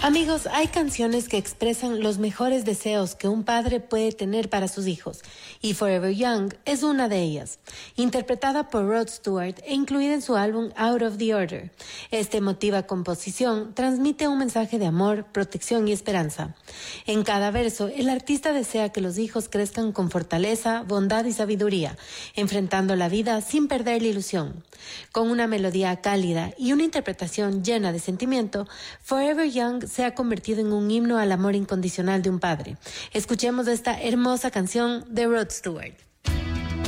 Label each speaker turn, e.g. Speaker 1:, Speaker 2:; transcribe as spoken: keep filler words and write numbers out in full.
Speaker 1: Amigos, hay canciones que expresan los mejores deseos que un padre puede tener para sus hijos, y Forever Young es una de ellas, interpretada por Rod Stewart e incluida en su álbum Out of the Order. Esta emotiva composición transmite un mensaje de amor, protección y esperanza. En cada verso, el artista desea que los hijos crezcan con fortaleza, bondad y sabiduría, enfrentando la vida sin perder la ilusión. Con una melodía cálida y una interpretación llena de sentimiento, Forever Young se ha convertido en un himno al amor incondicional de un padre. Escuchemos esta hermosa canción de Rod Stewart.